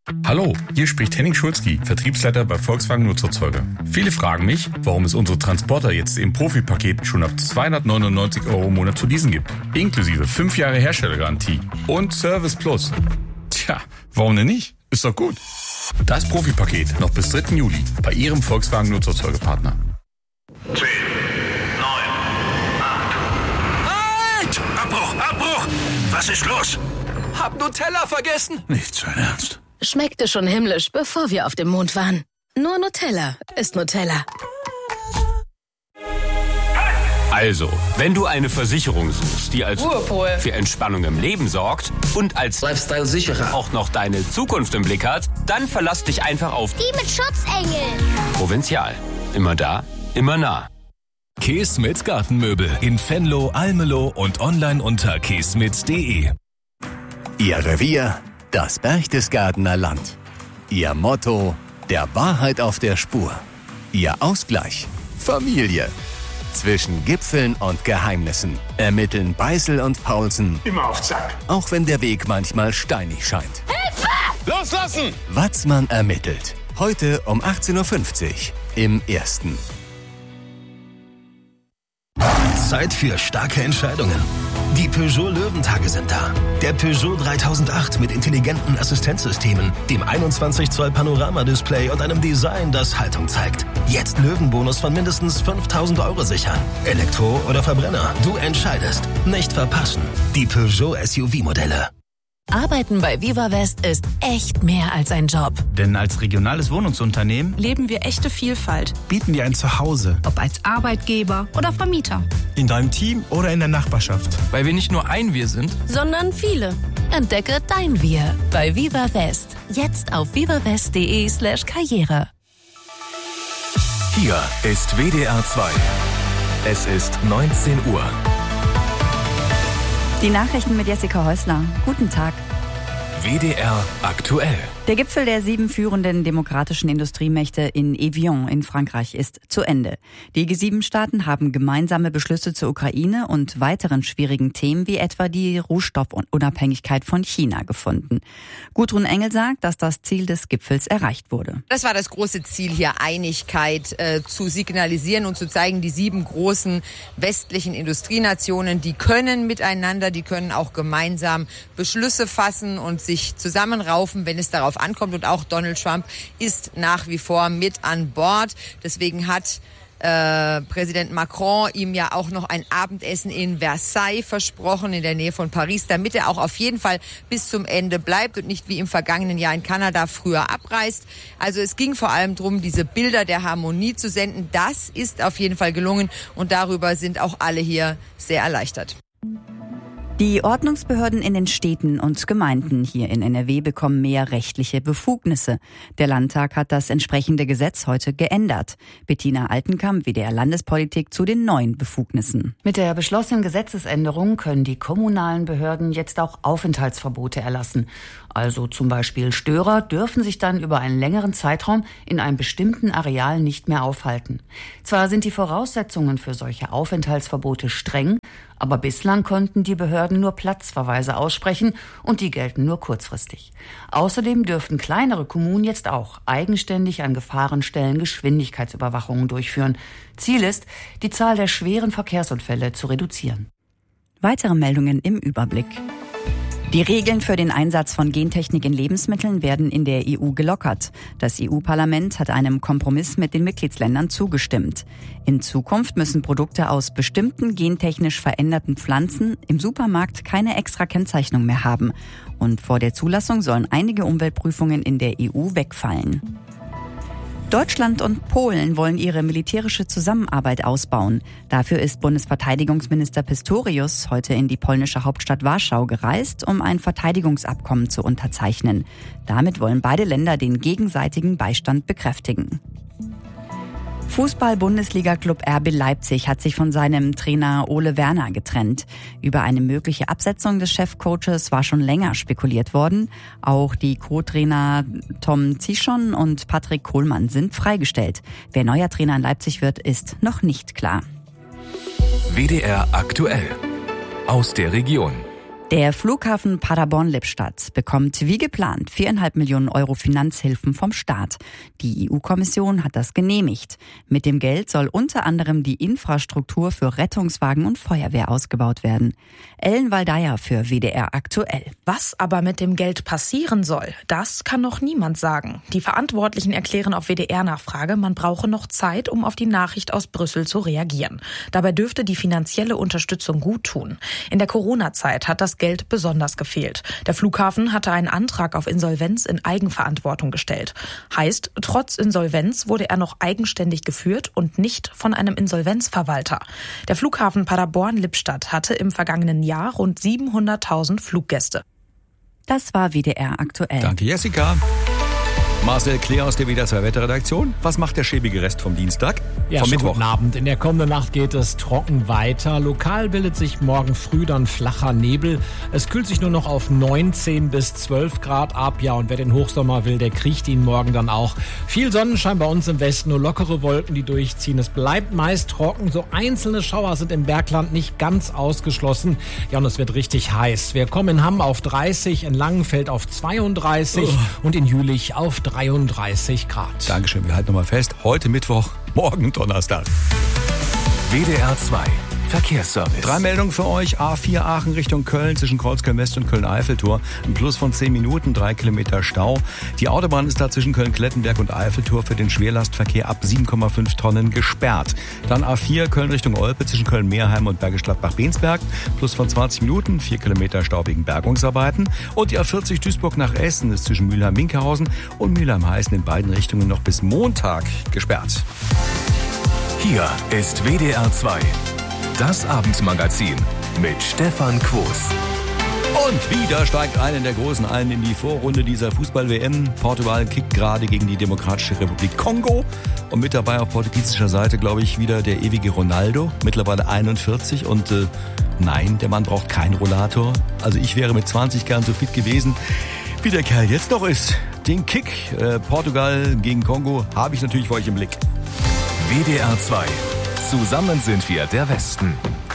Hallo, hier spricht Henning Schulzki, Vertriebsleiter bei Volkswagen Nutzerzeuger. Viele fragen mich, warum es unsere Transporter jetzt im Profipaket schon ab 299 € im Monat zu leasen gibt. Inklusive 5 Jahre Herstellergarantie und Service Plus. Tja, warum denn nicht? Ist doch gut. Das Profipaket noch bis 3. Juli bei Ihrem Volkswagen Nutzerzeugerpartner. 10, 9, 8. Halt! Abbruch! Was ist los? Hab Nutella vergessen. Nicht sein Ernst. Schmeckte schon himmlisch, bevor wir auf dem Mond waren. Nur Nutella ist Nutella. Also, wenn du eine Versicherung suchst, die als für Entspannung im Leben sorgt und als Lifestyle-Sicherer auch noch deine Zukunft im Blick hat, dann verlass dich einfach auf die mit Schutzengel. Provinzial. Immer da, immer nah. Keesmit Gartenmöbel in Venlo, Almelo und online unter keesmit.de. Ihr Revier, das Berchtesgadener Land. Ihr Motto, der Wahrheit auf der Spur. Ihr Ausgleich, Familie. Zwischen Gipfeln und Geheimnissen ermitteln Beißel und Paulsen. Immer auf Zack. Auch wenn der Weg manchmal steinig scheint. Hilfe! Loslassen! Watzmann ermittelt. Heute um 18:50 Uhr im Ersten. Zeit für starke Entscheidungen. Die Peugeot Löwentage sind da. Der Peugeot 3008 mit intelligenten Assistenzsystemen, dem 21 Zoll Panoramadisplay und einem Design, das Haltung zeigt. Jetzt Löwenbonus von mindestens 5.000 € sichern. Elektro oder Verbrenner, du entscheidest. Nicht verpassen. Die Peugeot SUV-Modelle. Arbeiten bei Viva West ist echt mehr als ein Job. Denn als regionales Wohnungsunternehmen leben wir echte Vielfalt. Bieten dir ein Zuhause. Ob als Arbeitgeber oder Vermieter. In deinem Team oder in der Nachbarschaft. Weil wir nicht nur ein Wir sind, sondern viele. Entdecke dein Wir bei Viva West. Jetzt auf vivawest.de/Karriere. Hier ist WDR 2. Es ist 19 Uhr. Die Nachrichten mit Jessica Häusler. Guten Tag. WDR aktuell. Der Gipfel der 7 führenden demokratischen Industriemächte in Evian in Frankreich ist zu Ende. Die G7-Staaten haben gemeinsame Beschlüsse zur Ukraine und weiteren schwierigen Themen wie etwa die Rohstoffunabhängigkeit von China gefunden. Gudrun Engel sagt, dass das Ziel des Gipfels erreicht wurde. Das war das große Ziel hier, Einigkeit zu signalisieren und zu zeigen, die 7 großen westlichen Industrienationen, die können miteinander, die können auch gemeinsam Beschlüsse fassen und sich zusammenraufen, wenn es darauf ankommt. Und auch Donald Trump ist nach wie vor mit an Bord. Deswegen hat Präsident Macron ihm ja auch noch ein Abendessen in Versailles versprochen, in der Nähe von Paris, damit er auch auf jeden Fall bis zum Ende bleibt und nicht wie im vergangenen Jahr in Kanada früher abreist. Also es ging vor allem darum, diese Bilder der Harmonie zu senden. Das ist auf jeden Fall gelungen und darüber sind auch alle hier sehr erleichtert. Die Ordnungsbehörden in den Städten und Gemeinden hier in NRW bekommen mehr rechtliche Befugnisse. Der Landtag hat das entsprechende Gesetz heute geändert. Bettina Altenkamp, WDR Landespolitik, zu den neuen Befugnissen. Mit der beschlossenen Gesetzesänderung können die kommunalen Behörden jetzt auch Aufenthaltsverbote erlassen. Also zum Beispiel Störer dürfen sich dann über einen längeren Zeitraum in einem bestimmten Areal nicht mehr aufhalten. Zwar sind die Voraussetzungen für solche Aufenthaltsverbote streng, aber bislang konnten die Behörden nur Platzverweise aussprechen und die gelten nur kurzfristig. Außerdem dürften kleinere Kommunen jetzt auch eigenständig an Gefahrenstellen Geschwindigkeitsüberwachungen durchführen. Ziel ist, die Zahl der schweren Verkehrsunfälle zu reduzieren. Weitere Meldungen im Überblick. Die Regeln für den Einsatz von Gentechnik in Lebensmitteln werden in der EU gelockert. Das EU-Parlament hat einem Kompromiss mit den Mitgliedsländern zugestimmt. In Zukunft müssen Produkte aus bestimmten gentechnisch veränderten Pflanzen im Supermarkt keine extra Kennzeichnung mehr haben. Und vor der Zulassung sollen einige Umweltprüfungen in der EU wegfallen. Deutschland und Polen wollen ihre militärische Zusammenarbeit ausbauen. Dafür ist Bundesverteidigungsminister Pistorius heute in die polnische Hauptstadt Warschau gereist, um ein Verteidigungsabkommen zu unterzeichnen. Damit wollen beide Länder den gegenseitigen Beistand bekräftigen. Fußball-Bundesliga-Club RB Leipzig hat sich von seinem Trainer Ole Werner getrennt. Über eine mögliche Absetzung des Chefcoaches war schon länger spekuliert worden. Auch die Co-Trainer Tom Zischon und Patrick Kohlmann sind freigestellt. Wer neuer Trainer in Leipzig wird, ist noch nicht klar. WDR aktuell. Aus der Region. Der Flughafen Paderborn-Lippstadt bekommt wie geplant 4,5 Millionen Euro Finanzhilfen vom Staat. Die EU-Kommission hat das genehmigt. Mit dem Geld soll unter anderem die Infrastruktur für Rettungswagen und Feuerwehr ausgebaut werden. Ellen Waldeyer für WDR aktuell. Was aber mit dem Geld passieren soll, das kann noch niemand sagen. Die Verantwortlichen erklären auf WDR-Nachfrage, man brauche noch Zeit, um auf die Nachricht aus Brüssel zu reagieren. Dabei dürfte die finanzielle Unterstützung gut tun. In der Corona-Zeit hat das Geld besonders gefehlt. Der Flughafen hatte einen Antrag auf Insolvenz in Eigenverantwortung gestellt. Heißt, trotz Insolvenz wurde er noch eigenständig geführt und nicht von einem Insolvenzverwalter. Der Flughafen Paderborn-Lippstadt hatte im vergangenen Jahr rund 700.000 Fluggäste. Das war WDR aktuell. Danke, Jessica. Marcel Kleer aus der WDR 2 Wetterredaktion. Was macht der schäbige Rest vom Dienstag? Ja, vom Mittwoch. Guten Abend. In der kommenden Nacht geht es trocken weiter. Lokal bildet sich morgen früh dann flacher Nebel. Es kühlt sich nur noch auf 19 bis 12 Grad ab. Ja, und wer den Hochsommer will, der kriegt ihn morgen dann auch. Viel Sonnenschein bei uns im Westen, nur lockere Wolken, die durchziehen. Es bleibt meist trocken. So einzelne Schauer sind im Bergland nicht ganz ausgeschlossen. Ja, und es wird richtig heiß. Wir kommen in Hamm auf 30, in Langenfeld auf 32 und in Jülich auf 33 Grad. Dankeschön, wir halten nochmal fest. Heute Mittwoch, morgen Donnerstag. WDR 2 Verkehrsservice. 3 Meldungen für euch. A4 Aachen Richtung Köln zwischen Kreuzköln West und Köln-Eiffeltor. Ein Plus von 10 Minuten, 3 Kilometer Stau. Die Autobahn ist da zwischen Köln-Klettenberg und Eiffeltor für den Schwerlastverkehr ab 7,5 Tonnen gesperrt. Dann A4 Köln Richtung Olpe zwischen Köln-Meerheim und Bergisch Gladbach-Bensberg. Plus von 20 Minuten, 4 Kilometer Stau wegen Bergungsarbeiten. Und die A40 Duisburg nach Essen ist zwischen Mülheim-Winkerhausen und Mülheim-Heißen in beiden Richtungen noch bis Montag gesperrt. Hier ist WDR 2. Das Abendmagazin mit Stefan Quos. Und wieder steigt einer der Großen ein in die Vorrunde dieser Fußball-WM. Portugal kickt gerade gegen die Demokratische Republik Kongo. Und mit dabei auf portugiesischer Seite, glaube ich, wieder der ewige Ronaldo. Mittlerweile 41 und nein, der Mann braucht keinen Rollator. Also ich wäre mit 20 gern so fit gewesen, wie der Kerl jetzt noch ist. Den Kick Portugal gegen Kongo habe ich natürlich für euch im Blick. WDR 2. Zusammen sind wir der Westen.